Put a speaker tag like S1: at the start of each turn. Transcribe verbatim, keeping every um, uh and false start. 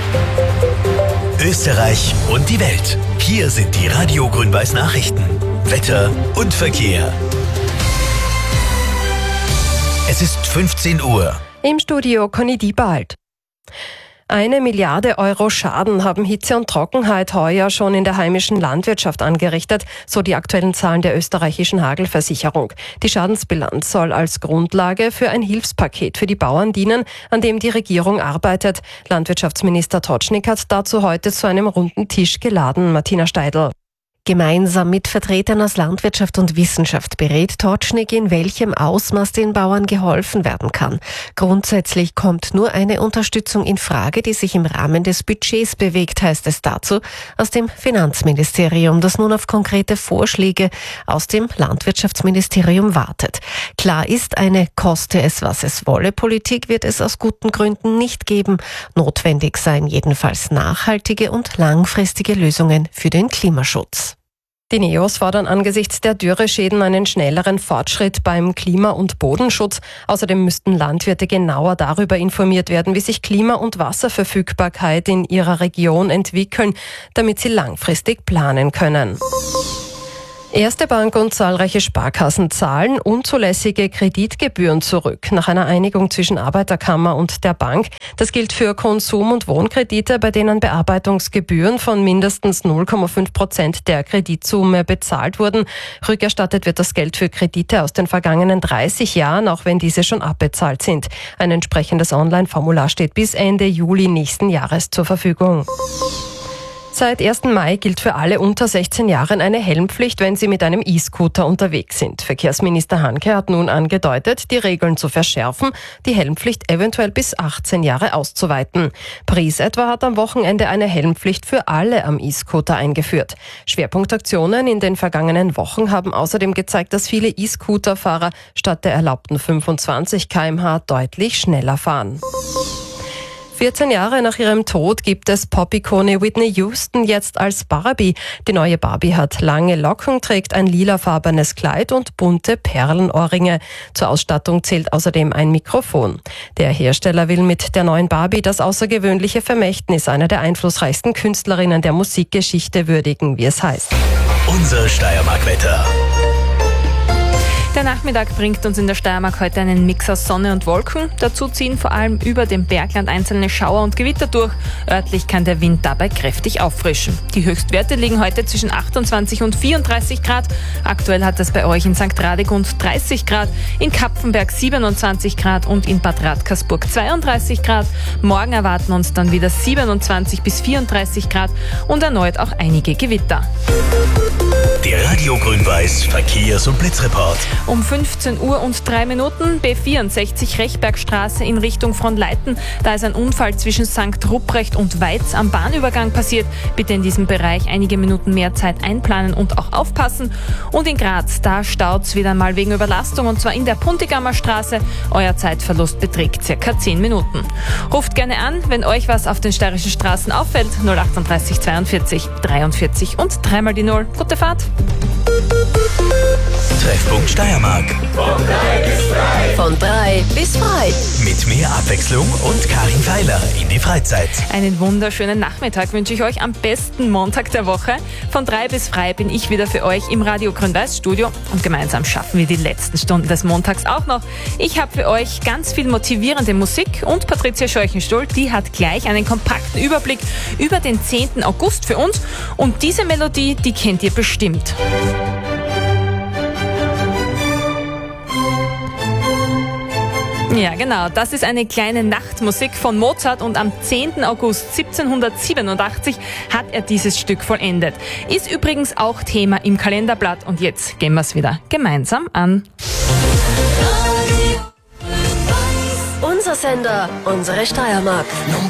S1: Österreich und die Welt. Hier sind die Radio Grün-Weiß Nachrichten. Wetter und Verkehr. Es ist fünfzehn Uhr.
S2: Im Studio Conny Diebald. Eine Milliarde Euro Schaden haben Hitze und Trockenheit heuer schon in der heimischen Landwirtschaft angerichtet, so die aktuellen Zahlen der österreichischen Hagelversicherung. Die Schadensbilanz soll als Grundlage für ein Hilfspaket für die Bauern dienen, an dem die Regierung arbeitet. Landwirtschaftsminister Totschnig hat dazu heute zu einem runden Tisch geladen. Martina Steidl.
S3: Gemeinsam mit Vertretern aus Landwirtschaft und Wissenschaft berät Totschnig, in welchem Ausmaß den Bauern geholfen werden kann. Grundsätzlich kommt nur eine Unterstützung in Frage, die sich im Rahmen des Budgets bewegt, heißt es dazu aus dem Finanzministerium, das nun auf konkrete Vorschläge aus dem Landwirtschaftsministerium wartet. Klar ist, eine koste es, was es wolle Politik wird es aus guten Gründen nicht geben. Notwendig seien jedenfalls nachhaltige und langfristige Lösungen für den Klimaschutz.
S2: Die Neos fordern angesichts der Dürreschäden einen schnelleren Fortschritt beim Klima- und Bodenschutz. Außerdem müssten Landwirte genauer darüber informiert werden, wie sich Klima- und Wasserverfügbarkeit in ihrer Region entwickeln, damit sie langfristig planen können. Erste Bank und zahlreiche Sparkassen zahlen unzulässige Kreditgebühren zurück, nach einer Einigung zwischen Arbeiterkammer und der Bank. Das gilt für Konsum- und Wohnkredite, bei denen Bearbeitungsgebühren von mindestens null Komma fünf Prozent der Kreditsumme bezahlt wurden. Rückerstattet wird das Geld für Kredite aus den vergangenen dreißig Jahren, auch wenn diese schon abbezahlt sind. Ein entsprechendes Online-Formular steht bis Ende Juli nächsten Jahres zur Verfügung. Seit ersten Mai gilt für alle unter sechzehn Jahren eine Helmpflicht, wenn sie mit einem E-Scooter unterwegs sind. Verkehrsminister Hanke hat nun angedeutet, die Regeln zu verschärfen, die Helmpflicht eventuell bis achtzehn Jahre auszuweiten. Pries etwa hat am Wochenende eine Helmpflicht für alle am E-Scooter eingeführt. Schwerpunktaktionen in den vergangenen Wochen haben außerdem gezeigt, dass viele E-Scooter-Fahrer statt der erlaubten fünfundzwanzig Kilometer pro Stunde deutlich schneller fahren. vierzehn Jahre nach ihrem Tod gibt es Pop-Ikone Whitney Houston jetzt als Barbie. Die neue Barbie hat lange Locken, trägt ein lilafarbenes Kleid und bunte Perlenohrringe. Zur Ausstattung zählt außerdem ein Mikrofon. Der Hersteller will mit der neuen Barbie das außergewöhnliche Vermächtnis einer der einflussreichsten Künstlerinnen der Musikgeschichte würdigen, wie es heißt.
S1: Unser Steiermark-Wetter.
S4: Der Nachmittag bringt uns in der Steiermark heute einen Mix aus Sonne und Wolken. Dazu ziehen vor allem über dem Bergland einzelne Schauer und Gewitter durch. Örtlich kann der Wind dabei kräftig auffrischen. Die Höchstwerte liegen heute zwischen achtundzwanzig und vierunddreißig Grad. Aktuell hat es bei euch in Sankt Radegund dreißig Grad, in Kapfenberg siebenundzwanzig Grad und in Bad Radkersburg zweiunddreißig Grad. Morgen erwarten uns dann wieder siebenundzwanzig bis vierunddreißig Grad und erneut auch einige Gewitter.
S1: Der Radio Grün-Weiß Verkehrs- und Blitzreport.
S4: Um fünfzehn Uhr und drei Minuten, B vierundsechzig Rechbergstraße in Richtung Fronleiten. Da ist ein Unfall zwischen Sankt Ruprecht und Weiz am Bahnübergang passiert. Bitte in diesem Bereich einige Minuten mehr Zeit einplanen und auch aufpassen. Und in Graz, da staut's wieder einmal wegen Überlastung und zwar in der Puntigammer Straße. Euer Zeitverlust beträgt circa zehn Minuten. Ruft gerne an, wenn euch was auf den steirischen Straßen auffällt. null achtunddreißig zweiundvierzig dreiundvierzig und dreimal die Null. Gute Fahrt!
S1: Treffpunkt Steiermark.
S3: Von drei bis frei.
S1: Mit mehr Abwechslung und Karin Feiler in die Freizeit.
S4: Einen wunderschönen Nachmittag wünsche ich euch am besten Montag der Woche. Von drei bis frei bin ich wieder für euch im Radio Grün-Weiß Studio und gemeinsam schaffen wir die letzten Stunden des Montags auch noch. Ich habe für euch ganz viel motivierende Musik und Patricia Scheuchenstuhl, die hat gleich einen kompakten Überblick über den zehnten August für uns und diese Melodie, die kennt ihr bestimmt. Ja, genau. Das ist eine kleine Nachtmusik von Mozart und am zehnten August siebzehnhundertsiebenundachtzig hat er dieses Stück vollendet. Ist übrigens auch Thema im Kalenderblatt und jetzt gehen wir es wieder gemeinsam an.
S3: Unser Sender, unsere Steiermark.